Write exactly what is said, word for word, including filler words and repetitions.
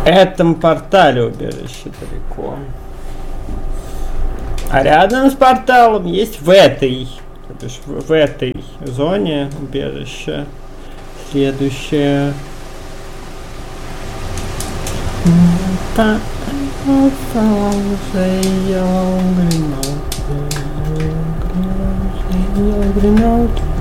этом портале убежище далеко. А рядом с порталом есть в этой, то бишь в, в этой зоне убежище. Следующее. Гринот.